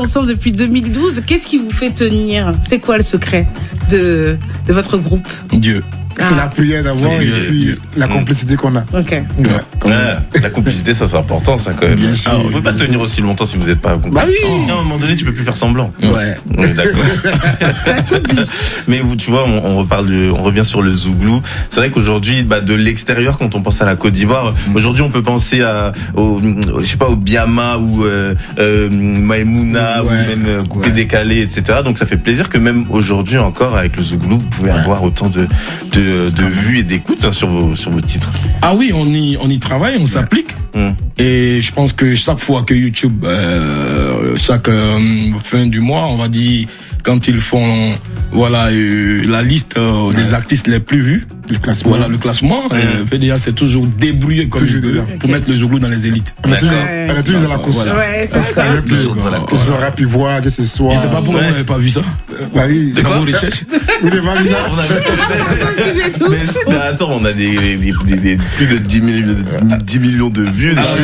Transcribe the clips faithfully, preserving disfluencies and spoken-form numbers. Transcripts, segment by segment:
ensemble depuis deux mille douze. Qu'est-ce qui vous fait tenir? C'est quoi le secret de, de votre groupe? Dieu. C'est ah. la prière d'abord et puis mmh. la complicité qu'on a. Ok. Ouais. Ouais, la complicité, ça c'est important, ça quand même. Bien ah, on ne peut pas tenir aussi longtemps si vous n'êtes pas complice. Bah oui. Oh. À un moment donné, tu peux plus faire semblant. Ouais. On est d'accord. T'as tout dit. Mais vous, tu vois, on, on reparle, de, on revient sur le Zouglou. C'est vrai qu'aujourd'hui, bah, de l'extérieur, quand on pense à la Côte d'Ivoire, mmh. aujourd'hui, on peut penser à, au, je sais pas, au Biama ou euh, euh, Maïmouna, ouais. ou même euh, Coupé ouais. décalé, et cetera. Donc ça fait plaisir que même aujourd'hui encore, avec le Zouglou, vous pouvez ouais. avoir autant de, de, de vues et d'écoute hein, sur vos sur vos titres. Ah oui, on y on y travaille, on s'applique. Mmh. Et je pense que chaque fois que YouTube, euh, chaque euh, fin du mois, on va dire, quand ils font voilà euh, la liste euh, ouais. des artistes les plus vus, le classement, voilà le classement, mmh. euh, V D A c'est toujours débrouillé comme toujours il veut pour okay. mettre le Zouglou dans les élites. On est toujours, ouais. on est toujours dans la course. Voilà. Ouais, c'est ça. Que ce soit rap ivoire, que ce soit. Je sais pas pourquoi ouais. vous n'avez pas vu ça. Bah oui. Dans vos recherches. Vous n'avez pas vu ça. Mais, mais attends, on a des, des, des, des plus de dix millions de vues. Ah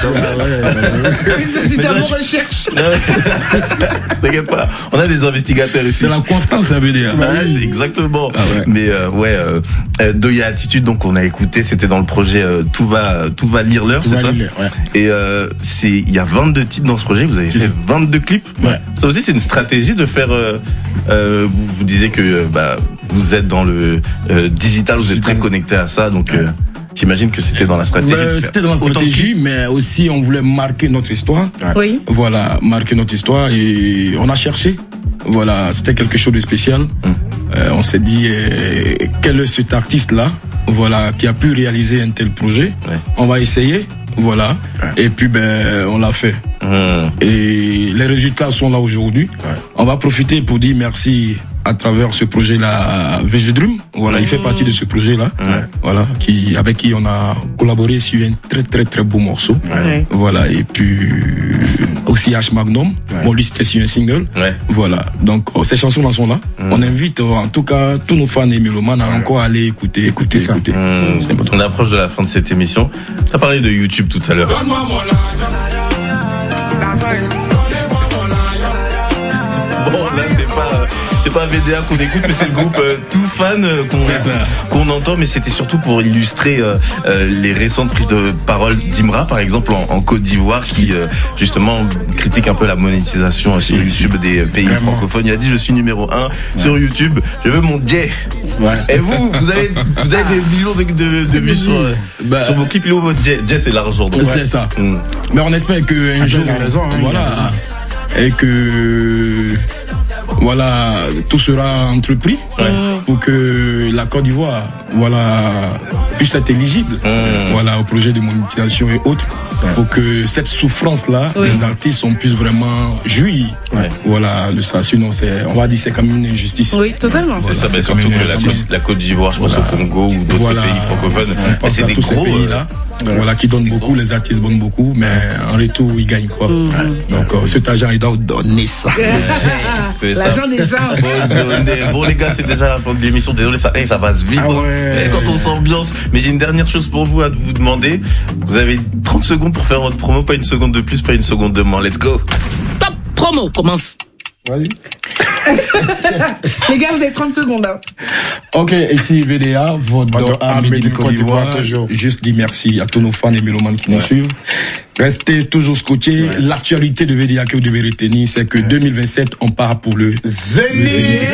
oui. C'est dans vos recherches. T'inquiète pas. On a des investigateurs ici. C'est la constance à V D A. Bah ouais, c'est exactement. Ah ouais. Mais euh, ouais, euh, Doya Attitude, donc on a écouté, c'était dans le projet euh, Tout va, tout va lire l'heure, c'est ça. Lire, ouais. Et euh, c'est, il y a vingt-deux titres dans ce projet. Vous avez c'est fait ça. vingt-deux clips. Ouais. Ça aussi, c'est une stratégie de faire. Euh, euh, vous, vous disiez que euh, bah vous êtes dans le euh, digital, vous êtes très connecté à ça, donc. Ouais. Euh, J'imagine que c'était dans la stratégie. Euh, c'était dans la stratégie, mais aussi on voulait marquer notre histoire. Ouais. Oui. Voilà, marquer notre histoire et on a cherché. Voilà, c'était quelque chose de spécial. Mmh. Euh, on s'est dit euh, quel est cet artiste-là, voilà, qui a pu réaliser un tel projet. Ouais. On va essayer. Voilà. Ouais. Et puis ben on l'a fait. Mmh. Et les résultats sont là aujourd'hui. Ouais. On va profiter pour dire merci à travers ce projet-là, V G Drum. Voilà, mmh. il fait partie de ce projet-là. Ouais. Voilà, qui avec qui on a collaboré sur un très très très beau morceau. Ouais. Voilà, et puis aussi H Magnum. Ouais. Bon, lui c'était sur un single. Ouais. Voilà. Donc ces chansons-là sont là. Mmh. On invite en tout cas tous nos fans et mélomanes à ouais. encore aller écouter, écouter, ça. écouter. Mmh. On approche de la fin de cette émission. Tu as parlé de YouTube tout à l'heure. Bon, là c'est pas c'est pas V D A qu'on écoute, mais c'est le groupe euh, Tout Fan euh, qu'on qu'on entend, mais c'était surtout pour illustrer euh, euh, les récentes prises de parole d'Imra, par exemple en, en Côte d'Ivoire, qui euh, justement critique un peu la monétisation euh, sur YouTube des pays Vraiment. francophones. Il a dit je suis numéro un ouais. sur YouTube, je veux mon jet. Ouais. Et vous, vous avez vous avez des millions de, de, de vues sur, bah, sur vos clips, il est où votre jet? Jet c'est l'argent. Donc, c'est ouais. ça. Mmh. Mais on espère qu'un jour, raison, hein, voilà, et que voilà, tout sera entrepris ouais. pour que la Côte d'Ivoire, voilà, puisse être éligible, mmh. voilà, au projet de monétisation et autres, ouais. pour que cette souffrance-là, oui. les artistes, on puisse vraiment jouir, ouais. voilà, de ça. Sinon, c'est, on va dire, c'est comme une injustice. Oui, totalement. C'est voilà, ça, mais surtout que la, la Côte d'Ivoire, je pense voilà. au Congo ou d'autres voilà. pays francophones, ouais. c'est des tous gros, ces pays-là. Ouais. Voilà, qui donnent beaucoup, les artistes donnent beaucoup, mais en retour, ils gagnent quoi. Mmh. Donc, euh, cet argent, ils doivent donner ça. C'est l'argent des gens. Bon, bon, les gars, c'est déjà la fin de l'émission. Désolé, ça, hey, ça passe vite. Ah ouais. C'est quand on s'ambiance. Mais j'ai une dernière chose pour vous à vous demander. Vous avez trente secondes pour faire votre promo, pas une seconde de plus, pas une seconde de moins. Let's go. Top promo, commence. Vas-y. Les gars, vous avez trente secondes. Hein. Ok, ici V D A, votre à Médine Côte d'Ivoire. Juste dire merci à tous nos fans et mélomanes qui ouais. nous suivent. Restez toujours scotchés. Ouais. L'actualité de V D A que vous devez retenir, c'est que ouais. deux mille vingt-sept, on part pour le Zénith.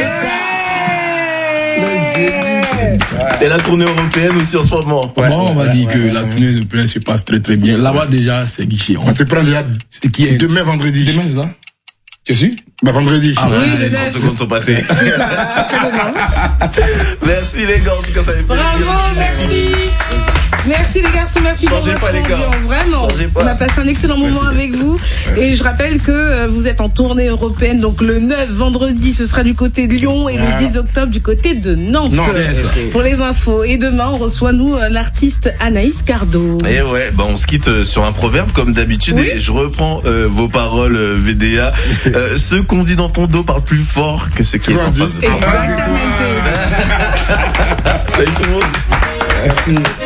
Et la tournée européenne aussi en ce moment. Ouais, bon, on va ouais, dire ouais, que ouais, la ouais. tournée européenne se passe très très bien. Là-bas déjà, c'est guichet. On te prend déjà. C'est qui est demain vendredi. Demain, c'est ça? Tu es sûr? Bah vendredi. Ah ouais, oui, les trente secondes sont passées. Merci les gars, en tout cas ça fait plaisir. Bravo, merci. Merci les garçons, merci Changez pour pas, votre les ambiance. Vraiment, on a passé un excellent moment merci. avec vous. Merci. Et je rappelle que euh, vous êtes en tournée européenne, donc le neuf vendredi, ce sera du côté de Lyon et voilà. le dix octobre du côté de Nantes. Non, c'est ça. Pour les infos. Et demain, on reçoit nous euh, l'artiste Anaïs Cardo. Et ouais, bah on se quitte euh, sur un proverbe comme d'habitude oui. et je reprends euh, vos paroles euh, V D A. Euh, ceux qu'on dit dans ton dos parlent plus fort que ceux qui est en face de toi. Exactement. Salut tout le monde. Merci.